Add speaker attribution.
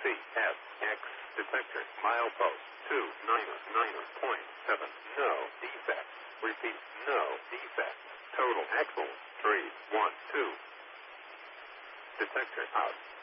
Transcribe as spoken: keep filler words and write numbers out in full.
Speaker 1: C S X detector milepost two niner niner point seven. No defect. Repeat, no defect. Total axle three one two. Detector out.